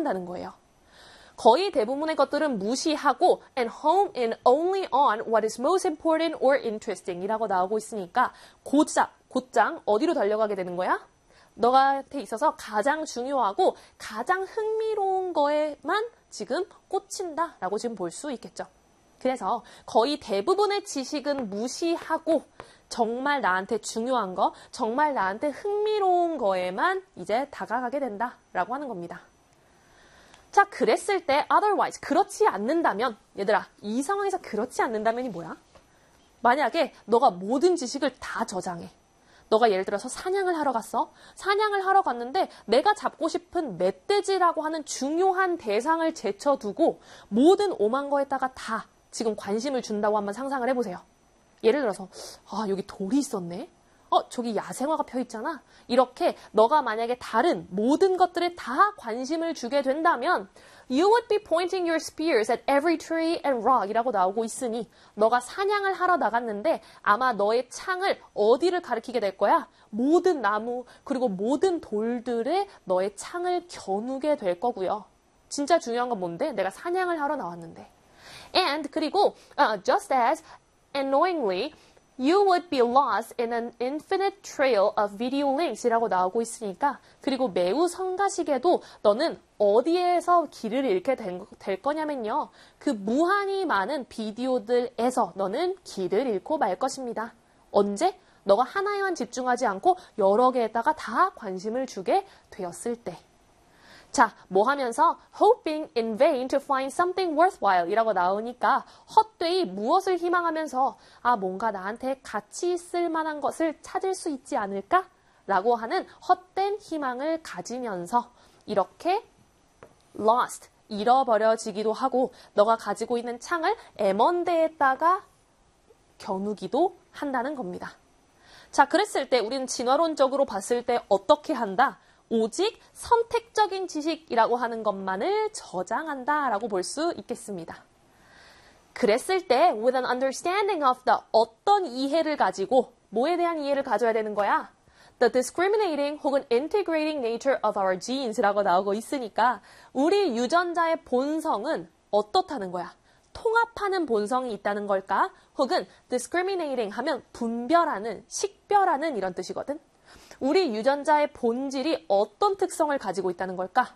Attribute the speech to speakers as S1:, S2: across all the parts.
S1: 무시한다는 거예요. 거의 대부분의 것들은 무시하고 and home in only on what is most important or interesting 이라고 나오고 있으니까 곧장 어디로 달려가게 되는 거야? 너한테 있어서 가장 중요하고 가장 흥미로운 거에만 지금 꽂힌다라고 지금 볼 수 있겠죠. 그래서 거의 대부분의 지식은 무시하고 정말 나한테 중요한 거, 정말 나한테 흥미로운 거에만 이제 다가가게 된다라고 하는 겁니다. 자, 그랬을 때 otherwise, 그렇지 않는다면, 얘들아, 이 상황에서 그렇지 않는다면이 뭐야? 만약에 너가 모든 지식을 다 저장해. 너가 예를 들어서 사냥을 하러 갔어. 사냥을 하러 갔는데 내가 잡고 싶은 멧돼지라고 하는 중요한 대상을 제쳐두고 모든 오만 거에다가 다 지금 관심을 준다고 한번 상상을 해보세요. 예를 들어서 여기 돌이 있었네. 저기 야생화가 펴 있잖아. 이렇게 너가 만약에 다른 모든 것들에 다 관심을 주게 된다면 You would be pointing your spears at every tree and rock 이라고 나오고 있으니 너가 사냥을 하러 나갔는데 아마 너의 창을 어디를 가리키게 될 거야? 모든 나무 그리고 모든 돌들에 너의 창을 겨누게 될 거고요. 진짜 중요한 건 뭔데? 내가 사냥을 하러 나왔는데. And 그리고 just as annoyingly You would be lost in an infinite trail of video links 이라고 나오고 있으니까 그리고 매우 성가시게도 너는 어디에서 길을 잃게 될 거냐면요. 그 무한히 많은 비디오들에서 너는 길을 잃고 말 것입니다. 언제? 너가 하나에만 집중하지 않고 여러 개에다가 다 관심을 주게 되었을 때. 자, 뭐 하면서 hoping in vain to find something worthwhile 이라고 나오니까 헛되이 무엇을 희망하면서 뭔가 나한테 가치 있을 만한 것을 찾을 수 있지 않을까? 라고 하는 헛된 희망을 가지면서 이렇게 lost, 잃어버려지기도 하고 너가 가지고 있는 창을 M1대에다가 겨누기도 한다는 겁니다. 자, 그랬을 때 우리는 진화론적으로 봤을 때 어떻게 한다? 오직 선택적인 지식이라고 하는 것만을 저장한다라고 볼 수 있겠습니다. 그랬을 때 with an understanding of the 어떤 이해를 가지고 뭐에 대한 이해를 가져야 되는 거야? The discriminating 혹은 integrating nature of our genes라고 나오고 있으니까 우리 유전자의 본성은 어떻다는 거야? 통합하는 본성이 있다는 걸까? 혹은 discriminating 하면 분별하는, 식별하는 이런 뜻이거든. 우리 유전자의 본질이 어떤 특성을 가지고 있다는 걸까?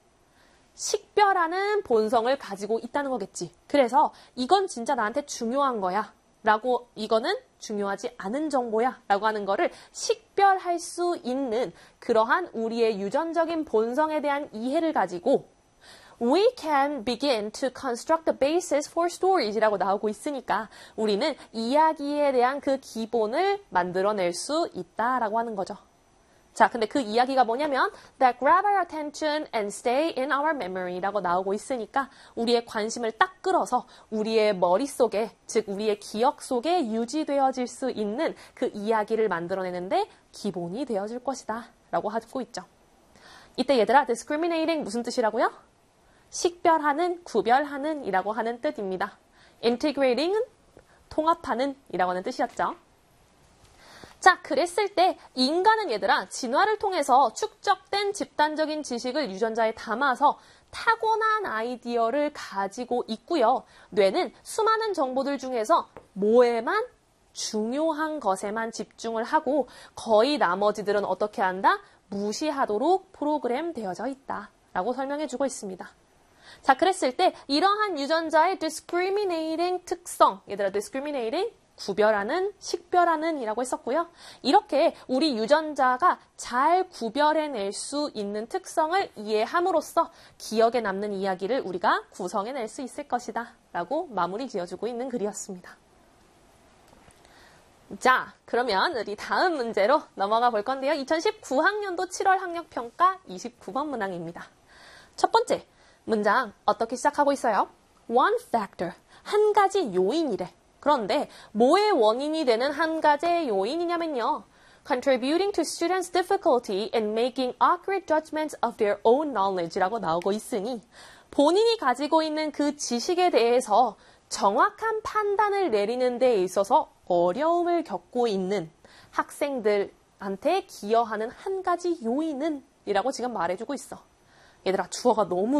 S1: 식별하는 본성을 가지고 있다는 거겠지. 그래서 이건 진짜 나한테 중요한 거야. 라고 이거는 중요하지 않은 정보야. 라고 하는 거를 식별할 수 있는 그러한 우리의 유전적인 본성에 대한 이해를 가지고 We can begin to construct the basis for stories 이라고 나오고 있으니까 우리는 이야기에 대한 그 기본을 만들어낼 수 있다라고 하는 거죠. 자, 근데 그 이야기가 뭐냐면 that grab our attention and stay in our memory라고 나오고 있으니까 우리의 관심을 딱 끌어서 우리의 머릿속에, 즉 우리의 기억 속에 유지되어질 수 있는 그 이야기를 만들어내는데 기본이 되어줄 것이다 라고 하고 있죠. 이때 얘들아, discriminating 무슨 뜻이라고요? 식별하는, 구별하는 이라고 하는 뜻입니다. integrating은 통합하는 이라고 하는 뜻이었죠. 자, 그랬을 때 인간은 얘들아 진화를 통해서 축적된 집단적인 지식을 유전자에 담아서 타고난 아이디어를 가지고 있고요. 뇌는 수많은 정보들 중에서 뭐에만 중요한 것에만 집중을 하고 거의 나머지들은 어떻게 한다? 무시하도록 프로그램 되어져 있다 라고 설명해주고 있습니다. 자, 그랬을 때 이러한 유전자의 discriminating 특성, 얘들아 discriminating 구별하는, 식별하는 이라고 했었고요. 이렇게 우리 유전자가 잘 구별해낼 수 있는 특성을 이해함으로써 기억에 남는 이야기를 우리가 구성해낼 수 있을 것이다 라고 마무리 지어주고 있는 글이었습니다. 자, 그러면 우리 다음 문제로 넘어가 볼 건데요. 2019학년도 7월 학력평가 29번 문항입니다. 첫 번째 문장 어떻게 시작하고 있어요? One factor, 한 가지 요인이래. 그런데 뭐의 원인이 되는 한 가지의 요인이냐면요. Contributing to students' difficulty in making accurate judgments of their own knowledge라고 나오고 있으니 본인이 가지고 있는 그 지식에 대해서 정확한 판단을 내리는 데 있어서 어려움을 겪고 있는 학생들한테 기여하는 한 가지 요인은 이라고 지금 말해주고 있어. 얘들아, 주어가 너무